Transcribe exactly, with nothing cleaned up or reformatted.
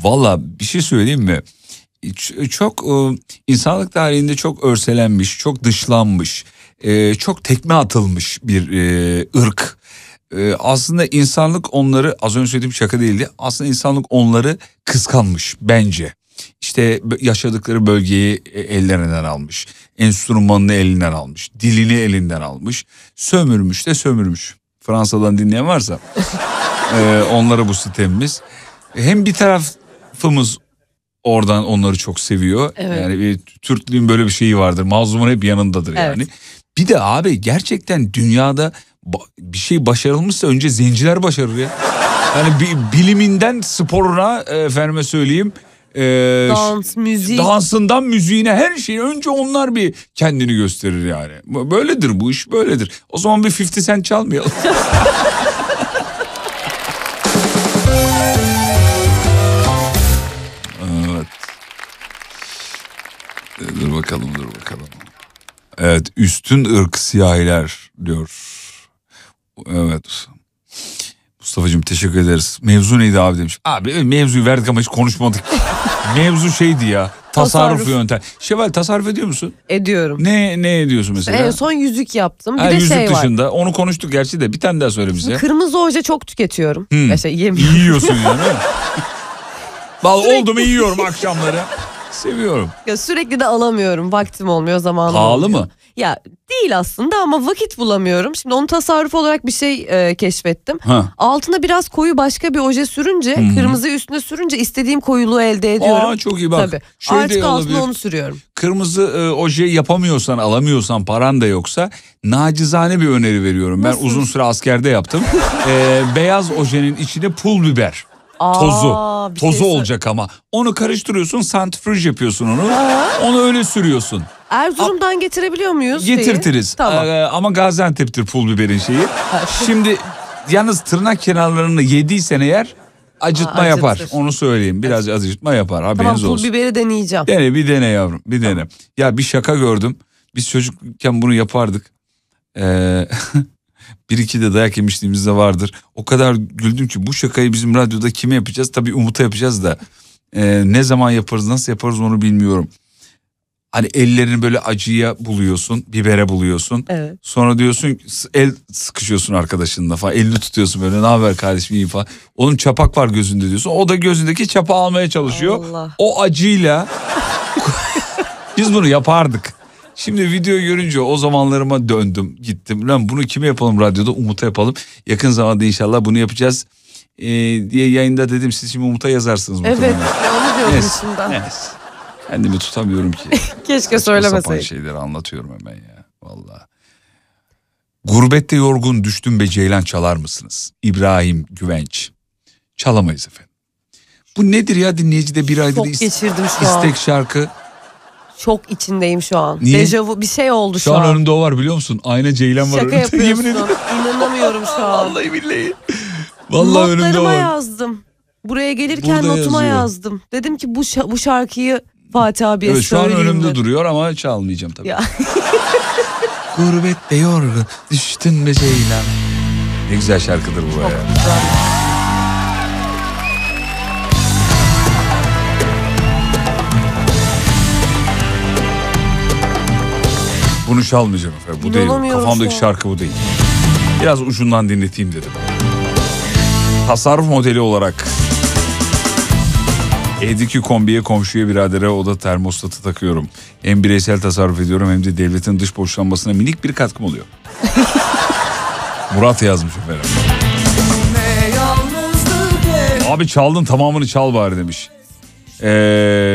Valla bir şey söyleyeyim mi? Çok insanlık tarihinde çok örselenmiş, çok dışlanmış, çok tekme atılmış bir ırk. Aslında insanlık onları, az önce söylediğim şaka değildi, aslında insanlık onları kıskanmış bence. İşte yaşadıkları bölgeyi ellerinden almış, enstrümanını elinden almış, dilini elinden almış, sömürmüş de sömürmüş. Fransa'dan dinleyen varsa onlara bu sistemimiz. Hem bir tarafımız oradan onları çok seviyor. Evet. Yani bir Türklüğün böyle bir şeyi vardır. Mazlumun hep yanındadır yani. Evet. Bir de abi gerçekten dünyada bir şey başarılmışsa önce zenciler başarır ya. Yani biliminden sporuna, efendime söyleyeyim, e, dans, müzik. Dansından müziğine, her şeyi önce onlar bir kendini gösterir yani. Böyledir bu iş, böyledir. O zaman bir fifty Cent çalmayalım. Evet. Dur bakalım, dur bakalım. Evet, üstün ırk siyahiler diyor. Evet. Mustafa'cığım teşekkür ederiz. Mevzu neydi abi demiş. Abi mevzuyu verdik ama hiç konuşmadık. Mevzu şeydi ya. Tasarruf, tasarruf yöntem. Şevval, tasarruf ediyor musun? Ediyorum. Ne ne ediyorsun mesela? En son yüzük yaptım. Bir ha, de yüzük şey dışında. var. Onu konuştuk gerçi de. Bir tane daha söyle bize. Kırmızı oje çok tüketiyorum. Hmm. Ya şey, yemiyorum. Yiyorsun yani. Bal oldu mu yiyorum akşamları. Seviyorum. Ya sürekli de alamıyorum. Vaktim olmuyor, zamanım Pahalı olmuyor. mı? Ya değil aslında ama vakit bulamıyorum. Şimdi onu tasarruf olarak bir şey e, keşfettim. Ha. Altına biraz koyu başka bir oje sürünce, hmm. kırmızıyı üstüne sürünce istediğim koyuluğu elde ediyorum. Aa, çok iyi bak. Tabii. Artık altına onu sürüyorum. Kırmızı e, oje yapamıyorsan, alamıyorsan, paran da yoksa nacizane bir öneri veriyorum. Nasıl? Ben uzun süre askerde yaptım. e, beyaz ojenin içine pul biber. Tozu. Aa, Tozu şey olacak ama. Onu karıştırıyorsun, santrifüj yapıyorsun onu. Aa. Onu öyle sürüyorsun. Erzurum'dan A- getirebiliyor muyuz? Getirtiriz. Tamam. Ee, ama Gaziantep'tir pul biberin şeyi. Şimdi yalnız tırnak kenarlarını yediysen eğer acıtma Aa, yapar. Onu söyleyeyim. Biraz evet. acıtma yapar. Haberiniz tamam, olsun. Tamam, pul biberi deneyeceğim. Dene, bir dene yavrum. Bir dene. Tamam. Ya bir şaka gördüm. Biz çocukken bunu yapardık. Eee... Bir iki de dayak yemişliğimizde vardır. O kadar güldüm ki bu şakayı bizim radyoda kime yapacağız? Tabii Umut'a yapacağız da. Ee, ne zaman yaparız, nasıl yaparız onu bilmiyorum. Hani ellerini böyle acıya buluyorsun, bibere buluyorsun. Evet. Sonra diyorsun, el sıkışıyorsun arkadaşınla falan. Elini tutuyorsun böyle, ne haber kardeşim, iyi falan. Onun çapak var gözünde diyorsun. O da gözündeki çapağı almaya çalışıyor. Allah. O acıyla biz bunu yapardık. Şimdi videoyu görünce o zamanlarıma döndüm, gittim. Lan bunu kime yapalım radyoda? Umut'a yapalım. Yakın zamanda inşallah bunu yapacağız ee, diye yayında dedim. Siz şimdi Umut'a yazarsınız. Evet, onu diyordum neyse, şimdiden. Neyse. Kendimi tutamıyorum ki. Keşke söylemeseydim. Sapan şeyleri anlatıyorum hemen ya. Vallahi. Gurbette yorgun düştüm be Ceylan, çalar mısınız? İbrahim Güvenç. Çalamayız efendim. Bu nedir ya, dinleyicide bir aydır Çok is- geçirdim şu an. istek şarkı. Çok içindeyim şu an. Niye? Dejavu bir şey oldu şu, şu an. Şu an önümde o var biliyor musun? Ayna Ceylan var. Şaka yapıyorsun. İnanamıyorum şu an. Vallahi billahi. Vallahi önümde o var. Notlarıma yazdım. Buraya gelirken Burada notuma yazıyor. yazdım. Dedim ki bu bu şarkıyı Fatih abiye evet, söyleyeyim. Şu an önümde mi? duruyor ama çalmayacağım tabii. Ya. Gurbette yorgun düştün be Ceylan. Ne güzel şarkıdır bu. Çok ya. Güzel. Bunu çalmayacağım efendim. Bu değil. Kafamdaki şarkı bu değil. Biraz ucundan dinleteyim dedim. Tasarruf modeli olarak evdeki kombiye, komşuya, biradere oda termostatı takıyorum. Hem bireysel tasarruf ediyorum hem de devletin dış borçlanmasına minik bir katkım oluyor. Murat yazmış efendim. Abi çaldın, tamamını çal bari demiş. Eee...